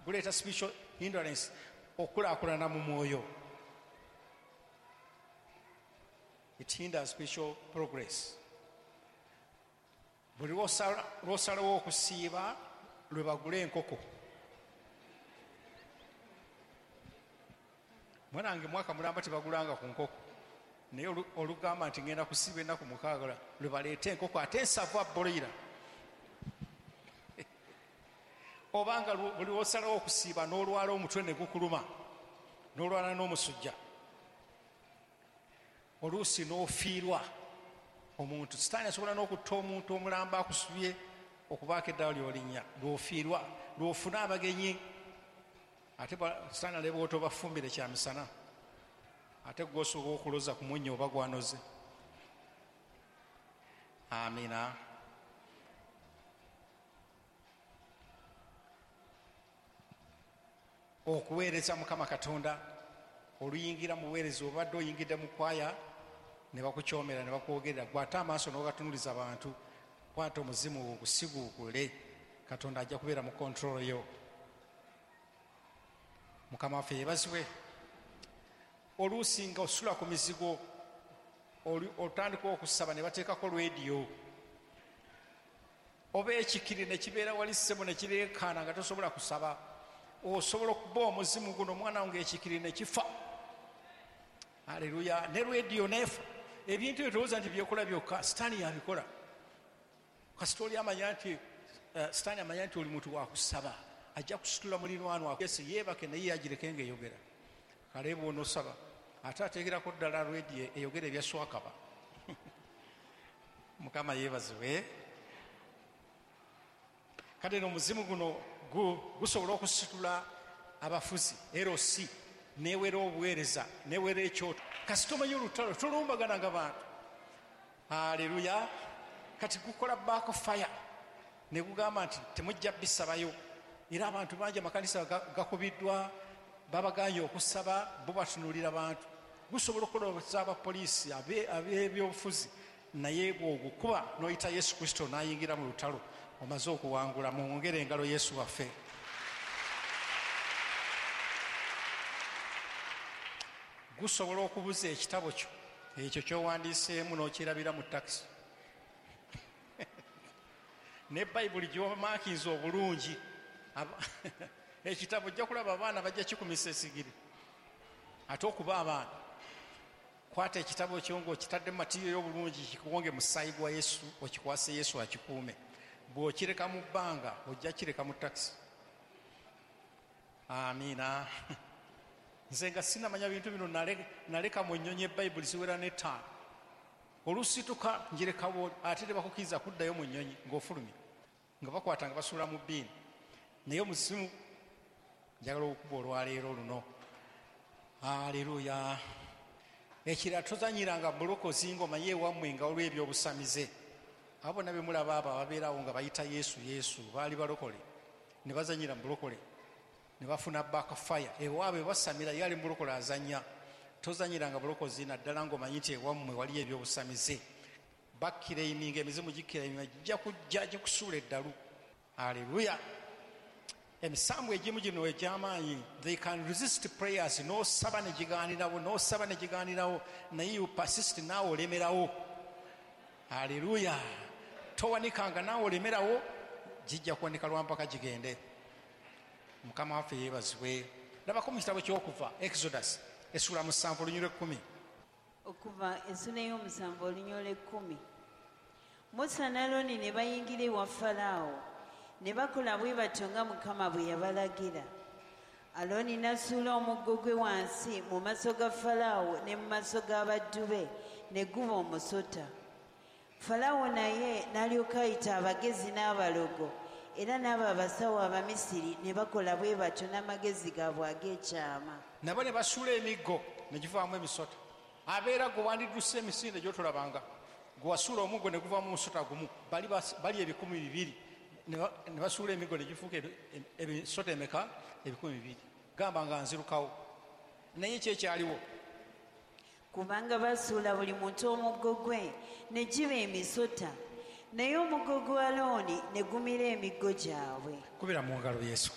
guleeta spiritual hindrance, okulaakulana mu mwoyo. It hinders spiritual progress. Buli lwosalawo okusiiba lwe bagula enkoko. Mwanange mwaka mulamba tebagulanga ku nkoko, naye olugamba nti ngenda kusiiba ennaku 6 lwe baleeta enkoko ate ensavu abbolira. Obanga buli lwosalawo okusiiba n'olwala omutwe ne gukuluma, n'olwala n'omusujja, oluusi n'ofiirwa omuntu. Sitaani asobola n'okutta omuntu omulamba akusubye okubaako eddaala lyolinnya, lwofiirwa, lwofuna abagenyi. Ate sitaani aleba otobafumbire kyamisana, ate gwosobola okuloza ku munnyo oba gwanoze. Amina. Okuweereza Mukama Katonda, oluyingira mu buweereza, obadde oyingidde mu kwaya ne bakukyomera ne bakwogerera, gwate amaaso n'ogatunuliza abantu, kwata omuzimu ogusiguukule, Katonda ajja kubeera mu kontrolo yo. Mukama waffe yeebazibwe. Oluusi nga osula ku mizigo, otandika okusaba ne bateekako lwediyo, oba ekikiri ne kibeera wali ssebo ne kireekaana nga tosobola kusaba, osobola okuba omuzimu guno omwana wange ekikiri ne kifa. Aleluya. Ne lwediyo neefa. Ebintu ebitowooza nti byekola byokka, sitaani yabikola. Kasita oli amanya nti sitaani amanya nti oli muntu wakusaba, ajja kusitula mulirwanwa Yesu yeebake naye yagireke ng'eyogera. Kale bw'onosaba ate ateekerako ddala lwediyo eyogera ebya swakaba. Mukama yeebazibwe. Kale n'omuzimu guno gusobola okusitula abafuzi, LC newera obuweereza, newera ekyoto. Kasita omanyi olutalo tolumbagananga bantu. Aleluya. Kati gukola backfire ne gugamba nti temujja bisabayo. Era abantu bangi amakanisa gakubiddwa, babaganye okusaba, bo batunulira bantu. Gusobola okuloza abapoliisi, ab'ebyobufuzi, naye bw'ogukuba n'oyita Yesu Kristo n'ayingira mu lutalo, omaze okuwangula. Mwongere engalo Yesu waffe. Gusobola okubuza ekitabo kyo ekyo ky'owandiiseemu n'okirabira mu takisi. Ne Bayibuli gy'omaakinze obulungi, ekitabo ojja kulaba abaana bajja kikumisa esigiri. Ate okuba abaana, kwata ekitabo kyo ng'okitadde mu matiyo obulungi, kikuwonge mu ssaayi gwa Yesu, okikwase Yesu akikuume. Bw'okireka mu bbanga ojja kireka mu takisi. Amiina. Nze nga sinamanya bintu bino naleka mu nnyonyi Bayibuli ziwera ne 5. Olusituka njirekawo, ate tebakukiriza kuddayo mu nnyonyi ng'ofulumya, nga bakwata nga basuula mu bbiini. Naye omuzimu njagala okuba olwaleero luno. Aleluya. Ekirala tozanyiranga bulokozi ng'omanye ewammwe nga olw'ebyobusamize. Abo bonna be mulaba abo ababeerawo nga bayita Yesu Yesu baali balokole, ne bazanyira mu bulokole ne bafuna backfire. Ewaabwe basamira yali mu bulokole azanya. Tozanyiranga bulokozi naddala ng'omanyi nti ewammwe wali ebyobusamize. Bakkiraiminga, emizimu gikkiraiminga, gijja kujja gikusuula eddalu. Aleluya. Emisambu egimu gino egy'amaanyi, they can resist prayers. N'osaba ne gigaanirawo, n'osaba ne gigaanirawo, naye you persist, naawe olemerawo. Aleluya. Towanikanga naawe olemerawo, gijja kuwanika lwampaka gigende. Mukama waffe yeebazibwe. Labako mu kitabo ky'Okuva, Exodus essula 7 olunyolo 10. Okuva essula y'omusanvu olunyolo 10. Musa ne Alooni ne bayingira ewa Falaawo, ne bakola bwe batyo nga Mukama bwe yabalagira. Alooni n'asuula omuggo gwe wansi mu maaso ga Falaawo ne mu maaso g'abaddu be, ne guba omusota. Falaawo naye n'alyoka ayita abagezi n'abalogo, era n'abo abasawo Abamisiri ne bakola bwe batyo n'amagezi gaabwe ag'ekyama. Nabo ne basuula emiggo ne givaamu emisota. Abeera gwe wandidduse emisinde gy'otolabanga, gwe wasuula omuggo ne guvaamu omusota gumu, bali 200,000. Ne basuula emiggo ne gifuuka emisota emeka? 200,000. Gamba nga nzirukawo. Naye kyekyaliwo, kubanga basuula buli muntu omuggo gwe ne giba emisota, naye omuggo gwa Alooni ne gumira emiggo gyabwe. Kubira mu ngalo Yesu.